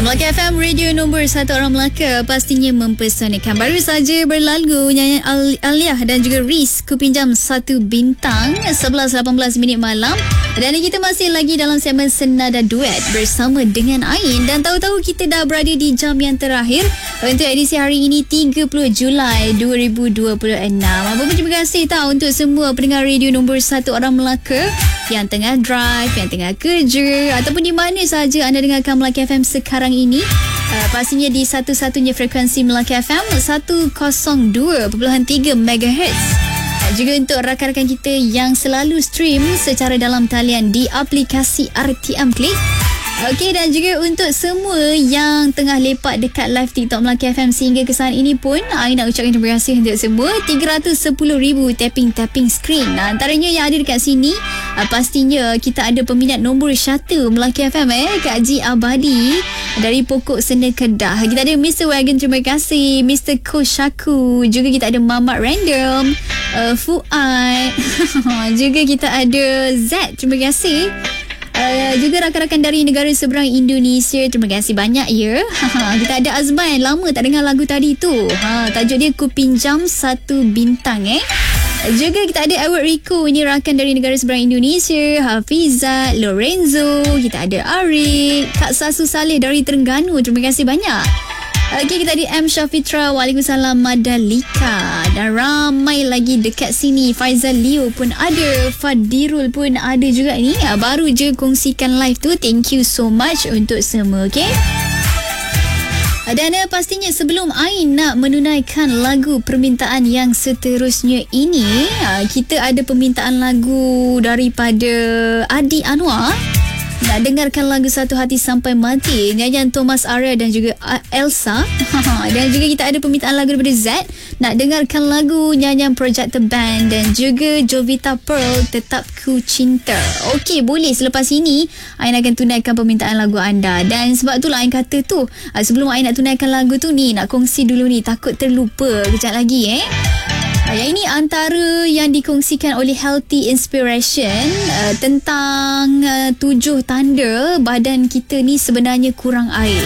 Melaka FM, radio nombor 1 orang Melaka, pastinya mempesonakan. Baru saja berlalu nyanyian Alia dan juga Riz, Ku Pinjam 1 Bintang, 11.18 minit malam. Dan kita masih lagi dalam segmen Senada Duet bersama dengan Ain. Dan tahu-tahu kita dah berada di jam yang terakhir untuk edisi hari ini, 30 Julai 2026. Apa pun terima kasih untuk semua pendengar radio nombor 1 orang Melaka yang tengah drive, yang tengah kerja, ataupun di mana sahaja anda dengarkan Melaka FM sekarang ini. Pastinya di satu-satunya frekuensi Melaka FM 102.3 MHz. Juga untuk rakan-rakan kita yang selalu stream secara dalam talian di aplikasi RTM Klik. Okey, dan juga untuk semua yang tengah lepak dekat live TikTok Melaka FM sehingga ke saat ini pun, I nak ucapkan terima kasih untuk semua. 310,000 tapping screen. Antaranya yang ada dekat sini, pastinya kita ada peminat nombor 1 Melaka FM, Kak Ji Abadi dari Pokok Sena Kedah. Kita ada Mr. Wagon, terima kasih. Mr. Koshaku. Juga kita ada Mamat Random, Fuad. Juga kita ada Z, terima kasih. Juga rakan-rakan dari negara seberang Indonesia, terima kasih banyak ya. Kita ada Azman, lama tak dengar lagu tadi tu. Tajuk dia Ku Pinjam 1 Bintang. Juga kita ada Edward Rico, ini rakan dari negara seberang Indonesia. Hafizat, Lorenzo, kita ada Arik, Kak Sasu Saleh dari Terengganu, terima kasih banyak. Okey, kita ada M. Syafitra, Waalaikumsalam Madalika. Dan ramai lagi dekat sini. Faizal Leo pun ada, Fadirul pun ada juga ni. Baru je kongsikan live tu. Thank you so much untuk semua, okey? Dan pastinya sebelum Ain nak menunaikan lagu permintaan yang seterusnya ini, kita ada permintaan lagu daripada Adi Anwar. Nak dengarkan lagu Satu Hati Sampai Mati, nyanyian Thomas Arya dan juga Elsa. Dan juga kita ada permintaan lagu daripada Z, nak dengarkan lagu nyanyian Project The Band dan juga Jovita Pearl, Tetap Ku Cinta. Okey, boleh selepas ini Ain akan tunaikan permintaan lagu anda. Dan sebab itulah Ain kata tu, sebelum Ain nak tunaikan lagu tu ni, nak kongsi dulu ni, takut terlupa kejap lagi Yang ini antara yang dikongsikan oleh Healthy Inspiration tentang 7 tanda badan kita ni sebenarnya kurang air.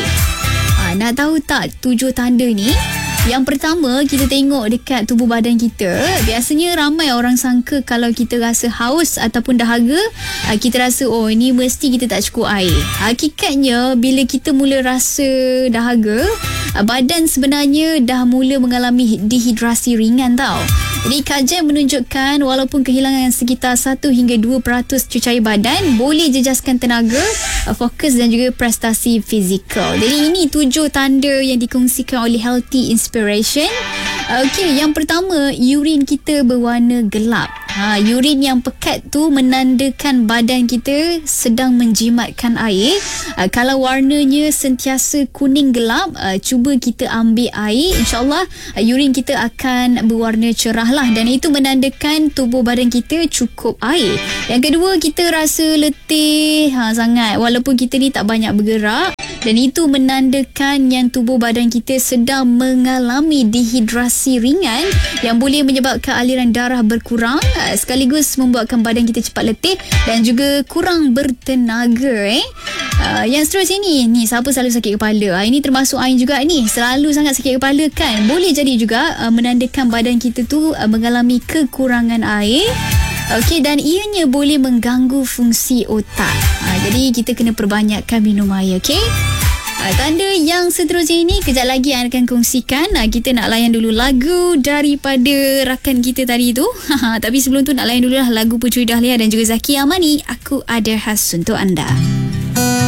Nak tahu tak 7 tanda ni? Yang pertama, kita tengok dekat tubuh badan kita. Biasanya ramai orang sangka kalau kita rasa haus ataupun dahaga, kita rasa ini mesti kita tak cukup air. Hakikatnya bila kita mula rasa dahaga, badan sebenarnya dah mula mengalami dehidrasi ringan tau. Jadi kajian menunjukkan walaupun kehilangan sekitar 1 hingga 2% cecair badan boleh jejaskan tenaga, fokus dan juga prestasi fizikal. Jadi ini 7 tanda yang dikongsikan oleh Healthy Inspiration. Okey, yang pertama, urin kita berwarna gelap. Urin yang pekat tu menandakan badan kita sedang menjimatkan air. Kalau warnanya sentiasa kuning gelap, cuba kita ambil air, InsyaAllah urin kita akan berwarna cerah lah. Dan itu menandakan tubuh badan kita cukup air. Yang kedua, kita rasa letih sangat walaupun kita ni tak banyak bergerak. Dan itu menandakan yang tubuh badan kita sedang mengalami dehidrasi ringan yang boleh menyebabkan aliran darah berkurang, sekaligus membuatkan badan kita cepat letih dan juga kurang bertenaga. Yang seterusnya ni siapa selalu sakit kepala? Ini termasuk Ain juga ni, selalu sangat sakit kepala kan? Boleh jadi juga menandakan badan kita tu mengalami kekurangan air. Okey, dan ianya boleh mengganggu fungsi otak. Jadi kita kena perbanyakkan minum air, okey? Tanda yang seterusnya ini kejap lagi yang akan kongsikan. Kita nak layan dulu lagu daripada rakan kita tadi tu. Tapi sebelum tu nak layan dulu lah lagu Puteri Dahlia dan juga Zaki Amani, Aku Ada Khas Untuk Anda.